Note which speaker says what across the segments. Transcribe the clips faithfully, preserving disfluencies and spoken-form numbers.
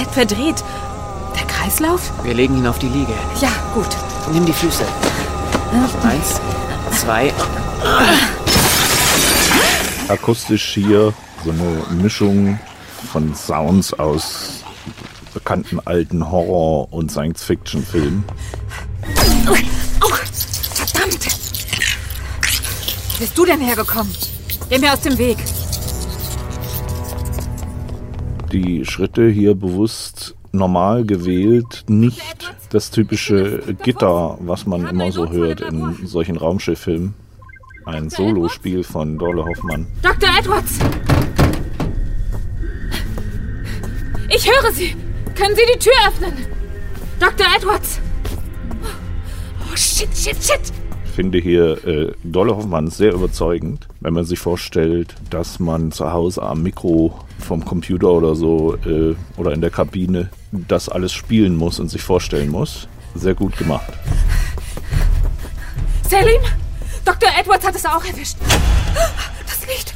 Speaker 1: komplett verdreht. Der Kreislauf?
Speaker 2: Wir legen ihn auf die Liege.
Speaker 1: Ja, gut.
Speaker 2: Nimm die Füße. Eins, zwei.
Speaker 3: Akustisch hier so eine Mischung von Sounds aus bekannten alten Horror- und Science-Fiction-Filmen.
Speaker 1: Oh, oh, verdammt! Wo bist du denn hergekommen? Geh mir aus dem Weg.
Speaker 3: Die Schritte hier bewusst normal gewählt, nicht das typische Gitter, was man immer so hört in solchen Raumschifffilmen. Ein Solospiel von Dorle Hoffmann.
Speaker 1: Doktor Edwards! Ich höre Sie! Können Sie die Tür öffnen? Doktor Edwards! Oh, shit, shit, shit!
Speaker 3: Ich finde hier äh, Dorle Hoffmann sehr überzeugend, wenn man sich vorstellt, dass man zu Hause am Mikro vom Computer oder so äh, oder in der Kabine das alles spielen muss und sich vorstellen muss. Sehr gut gemacht.
Speaker 1: Selim! Doktor Edwards hat es auch erwischt. Das Licht!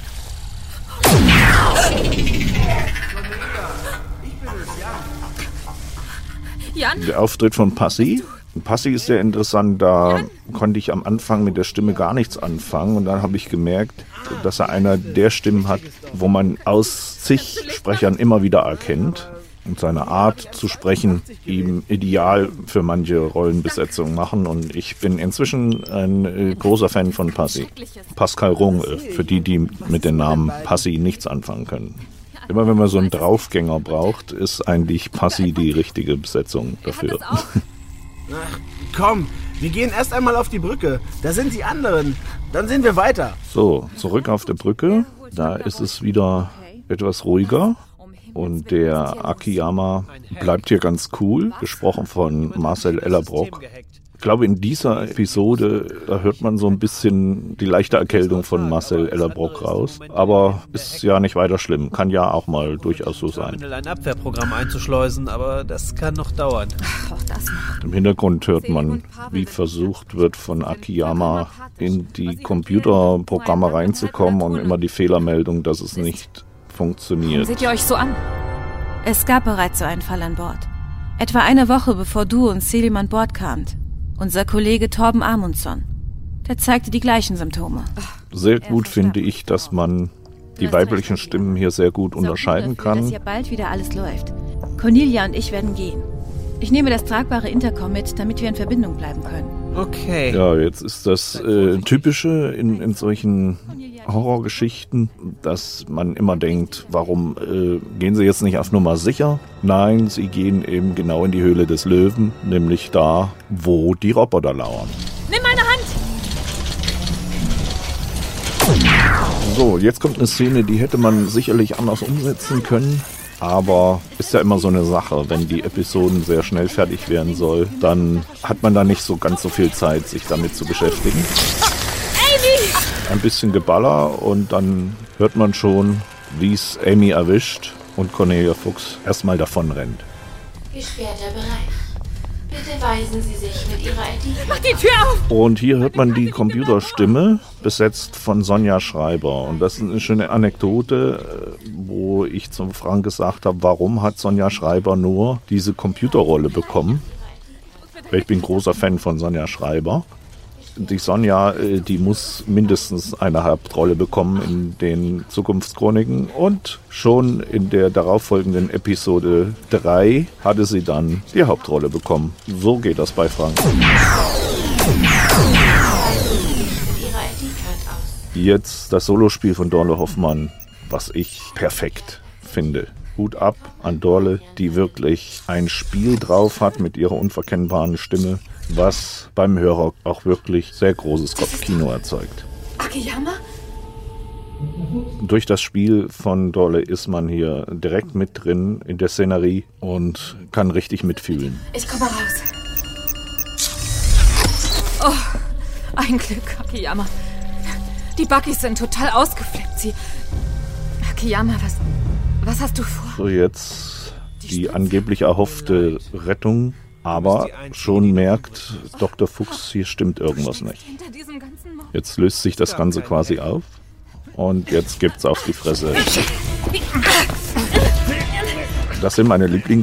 Speaker 1: Jan?
Speaker 3: Der Auftritt von Passi. Passi ist sehr interessant, da konnte ich am Anfang mit der Stimme gar nichts anfangen und dann habe ich gemerkt, dass er einer der Stimmen hat, wo man aus zig Sprechern immer wieder erkennt und seine Art zu sprechen ihm ideal für manche Rollenbesetzungen machen und ich bin inzwischen ein äh, großer Fan von Passi. Pascal Runge, für die, die mit dem Namen Passi nichts anfangen können. Immer wenn man so einen Draufgänger braucht, ist eigentlich Passi die richtige Besetzung dafür.
Speaker 4: Ach, komm, wir gehen erst einmal auf die Brücke. Da sind die anderen. Dann sehen wir weiter.
Speaker 3: So, zurück auf der Brücke. Da ist es wieder etwas ruhiger. Und der Akiyama bleibt hier ganz cool, gesprochen von Marcel Ellerbrock. Ich glaube, in dieser Episode, da hört man so ein bisschen die leichte Erkältung von Marcel Ellerbrock raus. Aber ist ja nicht weiter schlimm. Kann ja auch mal durchaus so sein.
Speaker 5: Ein Abwehrprogramm einzuschleusen, aber das kann noch dauern.
Speaker 1: Ach, auch das noch.
Speaker 3: Im Hintergrund hört man, wie versucht wird, von Akiyama in die Computerprogramme reinzukommen und immer die Fehlermeldung, dass es nicht funktioniert.
Speaker 1: Seht ihr euch so an?
Speaker 6: Es gab bereits so einen Fall an Bord. Etwa eine Woche bevor du und Selim an Bord kamt. Unser Kollege Torben Amundsen. Der zeigte die gleichen Symptome.
Speaker 3: Sehr gut finde ich, dass man die weiblichen Stimmen hier sehr gut unterscheiden kann.
Speaker 6: Dass hier bald wieder alles läuft. Cornelia und ich werden gehen. Ich nehme das tragbare Intercom mit, damit wir in Verbindung bleiben können.
Speaker 5: Okay.
Speaker 3: Ja, jetzt ist das äh, Typische in, in solchen Horrorgeschichten, dass man immer denkt, warum äh, gehen sie jetzt nicht auf Nummer sicher? Nein, sie gehen eben genau in die Höhle des Löwen, nämlich da, wo die Roboter lauern.
Speaker 1: Nimm meine Hand!
Speaker 3: So, jetzt kommt eine Szene, die hätte man sicherlich anders umsetzen können. Aber ist ja immer so eine Sache, wenn die Episoden sehr schnell fertig werden soll, dann hat man da nicht so ganz so viel Zeit, sich damit zu beschäftigen.
Speaker 1: Amy!
Speaker 3: Ein bisschen Geballer und dann hört man schon, wie es Amy erwischt und Cornelia Fuchs erstmal davon rennt.
Speaker 7: Gesperrter Bereich. Bitte weisen Sie sich mit Ihrer I D.
Speaker 1: Mach die Tür auf!
Speaker 3: Und hier hört man die Computerstimme, besetzt von Sonja Schreiber. Und das ist eine schöne Anekdote, wo ich zum Frank gesagt habe, warum hat Sonja Schreiber nur diese Computerrolle bekommen? Ich bin großer Fan von Sonja Schreiber. Die Sonja, die muss mindestens eine Hauptrolle bekommen in den Zukunftschroniken und schon in der darauffolgenden Episode drei hatte sie dann die Hauptrolle bekommen. So geht das bei Frank. Jetzt das Solospiel von Dorle Hoffmann, was ich perfekt finde. Hut ab an Dorle, die wirklich ein Spiel drauf hat mit ihrer unverkennbaren Stimme, was beim Hörer auch wirklich sehr großes Kopfkino erzeugt.
Speaker 1: Akiyama?
Speaker 3: Durch das Spiel von Dorle ist man hier direkt mit drin in der Szenerie und kann richtig mitfühlen.
Speaker 1: Ich komme raus. Oh, ein Glück, Akiyama. Die Buggys sind total ausgeflippt. Sie... Akiyama, was... Was hast du vor?
Speaker 3: So, jetzt die angeblich erhoffte Rettung, aber schon merkt Doktor Fuchs, hier stimmt irgendwas nicht. Jetzt löst sich das Ganze quasi auf und jetzt gibt's auf die Fresse. Das sind meine Lieblings